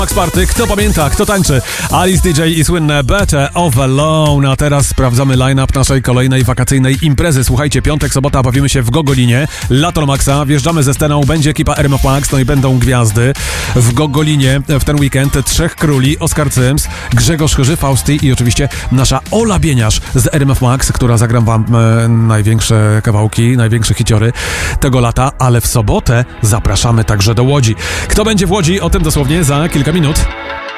Max Party, kto pamięta, kto tańczy? Alice DJ i słynne Better Off Alone. A teraz sprawdzamy line-up naszej kolejnej wakacyjnej imprezy. Słuchajcie, piątek, sobota bawimy się w Gogolinie. Lato Maxa, wjeżdżamy ze sceną, będzie ekipa RMF Max, no i będą gwiazdy. W Gogolinie w ten weekend Trzech Króli, Oskar Cyms, Grzegorz Chyży, Fausti i oczywiście nasza Ola Bieniasz z RMF Max, która zagram wam największe kawałki, największe hiciory tego lata, ale w sobotę zapraszamy także do Łodzi. Kto będzie w Łodzi? O tym dosłownie za kilka minut.